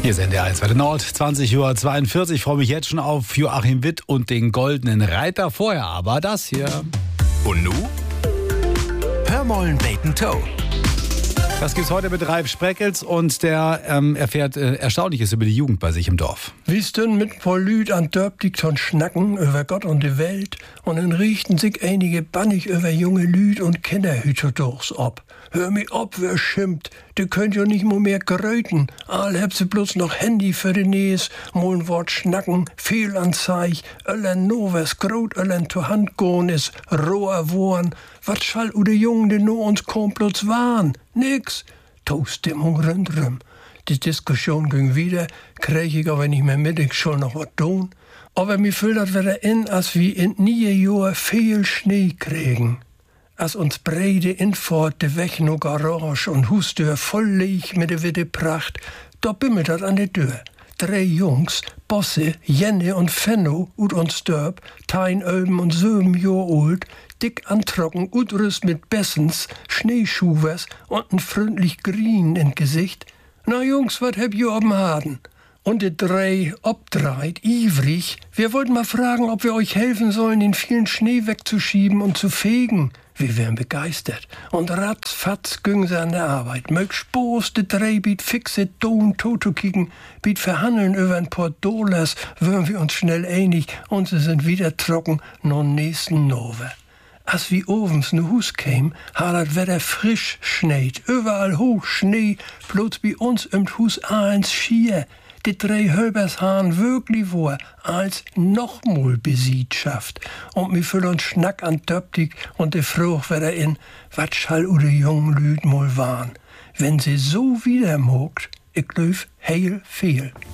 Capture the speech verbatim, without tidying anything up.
Hier sind der eins Welle Nord, zwanzig Uhr zweiundvierzig. Ich freue mich jetzt schon auf Joachim Witt und den Goldenen Reiter. Vorher aber das hier. Und nu? Hör mollen Bacon Toe. Das gibt's heute mit Ralf Spreckels und der ähm, erfährt äh, Erstaunliches über die Jugend bei sich im Dorf. Wie's denn mit Paul Lüd an Dörp ton schnacken über Gott und die Welt und dann richten sich einige bannig über junge Lüd und Kinderhüter durchs ob. Hör mich ob, wer schimpft, die könnt ja nicht mal mehr gröten. All habt sie bloß noch Handy für die Näs, mal ein Wort schnacken, Fehlanzeig, öllen novers Grot, öllen to Hand goen is, roher Wohren. Wat schall u de Jungen denn no uns komplots waren? Nix. Toaststimmung rundrum. Die Diskussion ging wieder, krieg ich aber nicht mehr mit, ich soll noch wat tun. Aber mir fühlt das wieder in, als wie in nie Jahr viel Schnee kriegen. Als uns breide Infort de Weg no Garage und Hustür voll leeg mit de witte Pracht, da bimmelt dat an de Tür. Drei Jungs, Bosse, Jenne und Fenno ut uns Dörp, tein Öben und sieben Jahr alt, dick antrocken, utrüst mit Bessens, Schneeschuhwers und n freundlich Grien in Gesicht. Na Jungs, wat heb je ob'n Haden? Und die drei obdreit, ivrig. Wir wollten mal fragen, ob wir euch helfen sollen, den vielen Schnee wegzuschieben und zu fegen. Wir wären begeistert. Und ratzfatz ging sie an der Arbeit. Mög Spoß, die drei biet fixe Don Toto kicken, biet verhandeln über ein paar Dollars, wären wir uns schnell einig und sie sind wieder trocken, no nächsten Nove. Als wie ovens ne Hus käm, hat das Wetter frisch schneit. Überall hoch Schnee, bloß bei uns im Hus eins schier. Die drei Höbers haben wirklich vor, als nochmal Besietschaft. Und mir füllen uns Schnack an Döptik und de Frucht wieder in, wat schall u de jungen Lüd mal waren. Wenn sie so wieder mogt, ich löf heil viel.